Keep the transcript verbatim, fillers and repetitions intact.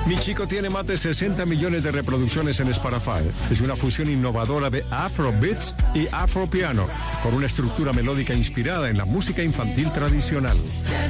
Mi Chico tiene más de sesenta millones de reproducciones en Spotify. Es una fusión innovadora de Afrobeats y Afropiano, con una estructura melódica inspirada en la música infantil tradicional.